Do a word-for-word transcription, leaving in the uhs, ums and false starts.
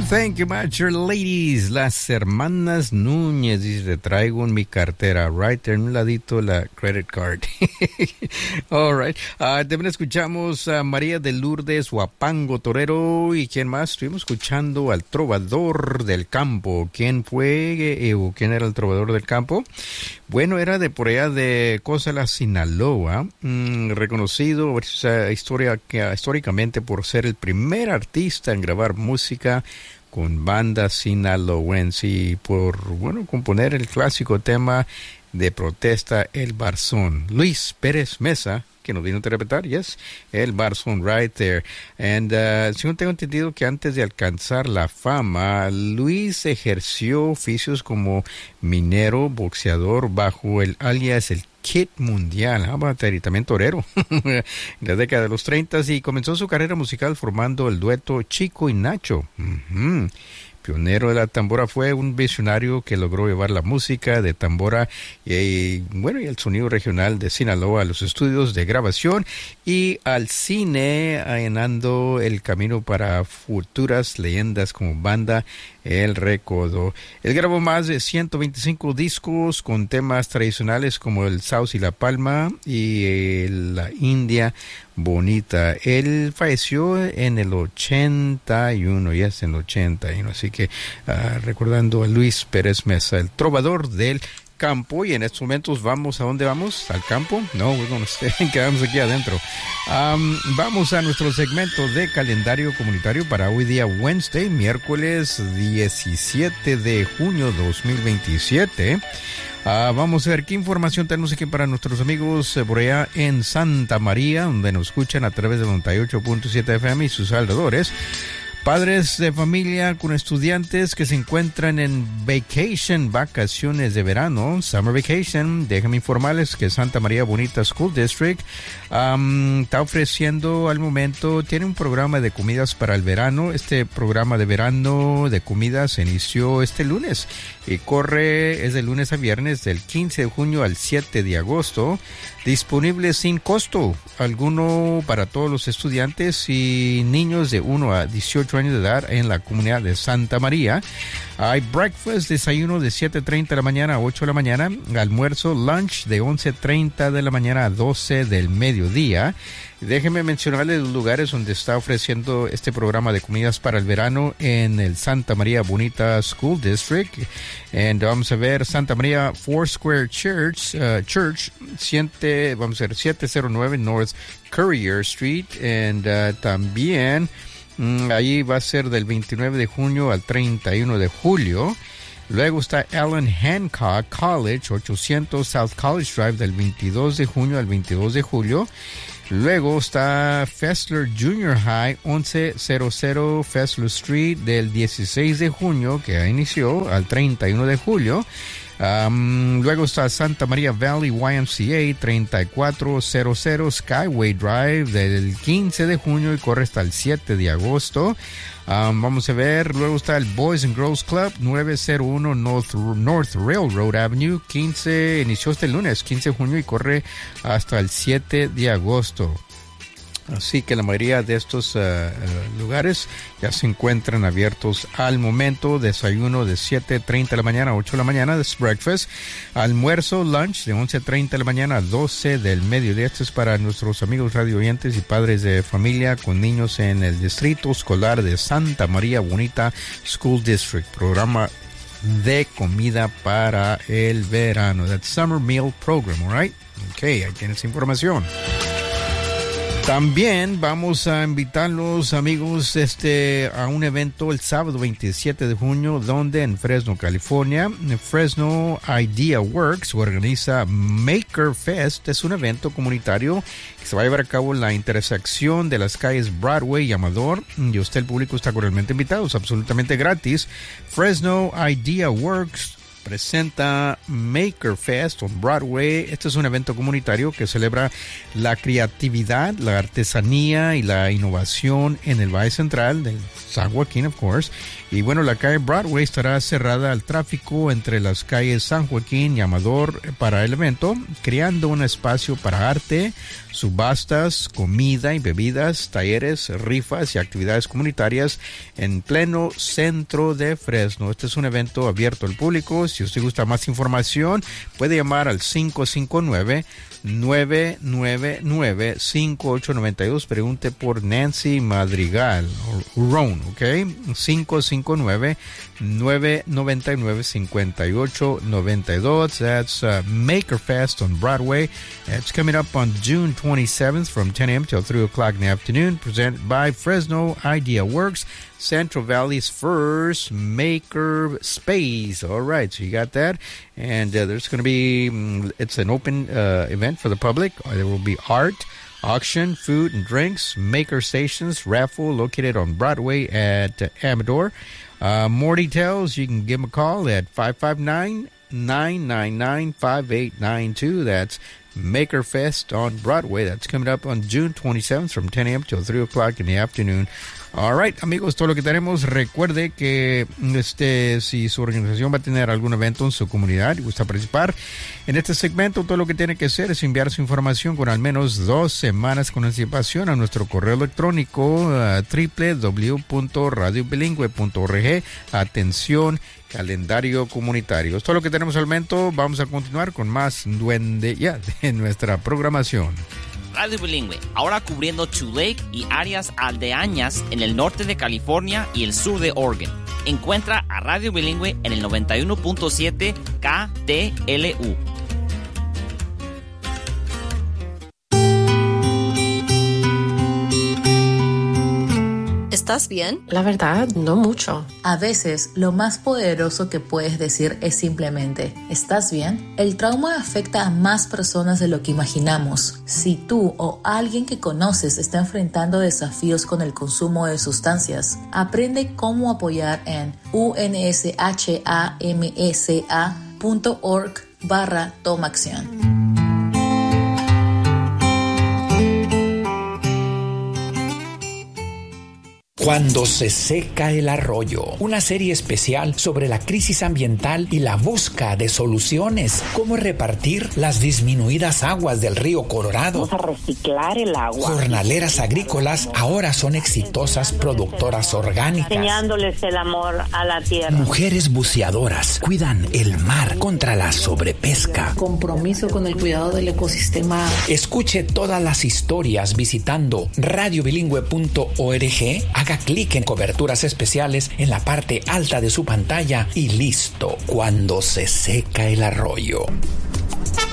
Thank you much, your ladies. Las hermanas Núñez dice, te traigo en mi cartera. Right there, en un ladito la credit card. All right. Uh, también escuchamos a María de Lourdes, Huapango Torero. ¿Y quién más? Estuvimos escuchando al trovador del campo. ¿Quién fue eh, o quién era el trovador del campo? Bueno, era de por allá de Cozala, Sinaloa. Mm, reconocido uh, historia, uh, históricamente por ser el primer artista en grabar música con banda sinaloense y por, bueno, componer el clásico tema de protesta El Barzón. Luis Pérez Mesa, que nos vino a interpretar, yes, El Barzón, right there. And, uh, según tengo entendido que antes de alcanzar la fama, Luis ejerció oficios como minero, boxeador, bajo el alias El Kid Mundial, ah, también torero, en la década de los treinta, y comenzó su carrera musical formando el dueto Chico y Nacho. Uh-huh. Pionero de la tambora, fue un visionario que logró llevar la música de tambora y, y bueno y el sonido regional de Sinaloa a los estudios de grabación y al cine, allanando el camino para futuras leyendas como banda El Recodo. Él grabó más de ciento veinticinco discos con temas tradicionales como el Sauce y la Palma y eh, la India Bonita. Él falleció en el ochenta y uno, ya es en el ochenta y uno, así que uh, recordando a Luis Pérez Mesa, el trovador del campo. Y en estos momentos vamos, ¿a dónde vamos? ¿Al campo? No, bueno, quedamos aquí adentro. Um, vamos a nuestro segmento de calendario comunitario para hoy día Wednesday, miércoles diecisiete de junio dos mil veintisiete. Uh, vamos a ver qué información tenemos aquí para nuestros amigos eh, por allá en Santa María, donde nos escuchan a través de noventa y ocho punto siete F M y sus alrededores. Padres de familia con estudiantes que se encuentran en vacation, vacaciones de verano, summer vacation. Déjenme informarles que Santa María Bonita School District um, está ofreciendo al momento, tiene un programa de comidas para el verano. Este programa de verano de comidas se inició este lunes y corre, es de lunes a viernes, del quince de junio al siete de agosto. Disponible sin costo alguno para todos los estudiantes y niños de uno a dieciocho años de edad en la comunidad de Santa María. Hay breakfast, desayuno de siete treinta de la mañana a ocho de la mañana, almuerzo, lunch de once treinta de la mañana a doce del mediodía. Déjenme mencionarles los lugares donde está ofreciendo este programa de comidas para el verano en el Santa María Bonita School District. And vamos a ver Santa María Foursquare Church, uh, Church, siete, vamos a ver, setecientos nueve North Courier Street. And uh, también mm, ahí va a ser del veintinueve de junio al treinta y uno de julio. Luego está Allen Hancock College, ochocientos South College Drive, del veintidós de junio al veintidós de julio. Luego está Fessler Junior High, once cero Fessler Street, del dieciséis de junio, que ya inició, al treinta y uno de julio. Um, luego está Santa María Valley Y M C A, treinta y cuatro cero cero Skyway Drive, del quince de junio y corre hasta el siete de agosto. Um, vamos a ver, luego está el Boys and Girls Club, nueve cero uno North, North Railroad Avenue, quince, inició este lunes, quince de junio y corre hasta el siete de agosto. Así que la mayoría de estos uh, uh, lugares ya se encuentran abiertos al momento. Desayuno de siete treinta de la mañana a ocho de la mañana, de breakfast. Almuerzo, lunch de once treinta de la mañana a doce del mediodía. Esto es para nuestros amigos radio oyentes y padres de familia con niños en el Distrito Escolar de Santa María Bonita School District. Programa de comida para el verano. That's Summer Meal Program, all right? Ok, ahí tienes información. También vamos a invitarlos, amigos, este, a un evento el sábado veintisiete de junio, donde en Fresno, California, Fresno Idea Works organiza Maker Fest. Es un evento comunitario que se va a llevar a cabo en la intersección de las calles Broadway y Amador, y usted, el público, está cordialmente invitado, es absolutamente gratis. Fresno Idea Works presenta Maker Fest on Broadway. Este es un evento comunitario que celebra la creatividad, la artesanía y la innovación en el Valle Central del San Joaquín, of course. Y bueno, la calle Broadway estará cerrada al tráfico entre las calles San Joaquín y Amador para el evento, creando un espacio para arte, subastas, comida y bebidas, talleres, rifas y actividades comunitarias en pleno centro de Fresno. Este es un evento abierto al público. Si usted gusta más información, puede llamar al cinco cinco nueve, nueve nueve nueve, cinco ocho nueve dos. Pregunte por Nancy Madrigal o Ron, ¿ok? cinco cinco nueve, nueve nueve nueve, cinco ocho nueve dos. That's uh, Maker Fest on Broadway. It's coming up on June twenty-seventh from ten a.m. till three o'clock in the afternoon. Presented by Fresno Idea Works, Central Valley's first maker space. All right, so you got that. And uh, there's going to be, um, it's an open uh, event for the public. There will be art, auction, food and drinks, maker stations, raffle located on Broadway at uh, Amador. Uh, more details, you can give them a call at five five nine, nine nine nine, five eight nine two. That's Maker Fest on Broadway. That's coming up on June twenty-seventh from ten a.m. till three o'clock in the afternoon. All right, amigos, todo lo que tenemos. Recuerde que este, si su organización va a tener algún evento en su comunidad y gusta participar en este segmento, todo lo que tiene que hacer es enviar su información con al menos dos semanas con anticipación a nuestro correo electrónico uh, doble u doble u doble u punto radio bilingüe punto org. Atención, calendario comunitario. Esto es lo que tenemos al momento. Vamos a continuar con más Duende Ya de nuestra programación. Radio Bilingüe, ahora cubriendo Tule y áreas aldeañas en el norte de California y el sur de Oregon. Encuentra a Radio Bilingüe en el noventa y uno punto siete K T L U. ¿Estás bien? La verdad, no mucho. A veces, lo más poderoso que puedes decir es simplemente, ¿estás bien? El trauma afecta a más personas de lo que imaginamos. Si tú o alguien que conoces está enfrentando desafíos con el consumo de sustancias, aprende cómo apoyar en unshamsa.org barra toma acción. Cuando se seca el arroyo, una serie especial sobre la crisis ambiental y la búsqueda de soluciones. Cómo repartir las disminuidas aguas del río Colorado. Vamos a reciclar el agua. Jornaleras agrícolas ahora son exitosas productoras orgánicas. Enseñándoles el amor a la tierra. Mujeres buceadoras cuidan el mar contra la sobrepesca. Compromiso con el cuidado del ecosistema. Escuche todas las historias visitando radio bilingüe punto org. Haga clic en coberturas especiales en la parte alta de su pantalla y listo. Cuando se seca el arroyo.